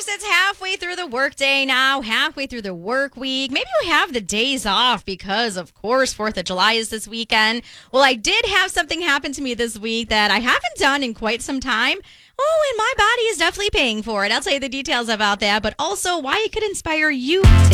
course, it's halfway through the workday now, halfway through the work week. Maybe you have the days off because, of course, 4th of July is this weekend. Well, I did have something happen to me this week that I haven't done in quite some time. Oh, and my body is definitely paying for it. I'll tell you the details about that, but also why it could inspire you today.